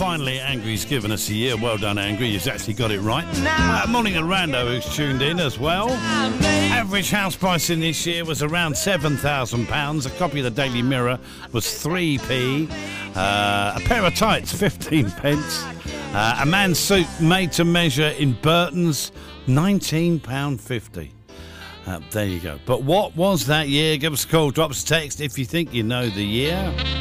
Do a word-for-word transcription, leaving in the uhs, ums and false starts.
finally, Angry's given us a year. Well done, Angry. You've actually got it right. Uh, morning to Rando, who's tuned in as well. Average house price in this year was around seven thousand pounds. A copy of the Daily Mirror was three p. Uh, a pair of tights, fifteen pence. Uh, a man's suit made to measure in Burton's, nineteen pounds fifty. Uh, there you go. But what was that year? Give us a call, drop us a text if you think you know the year.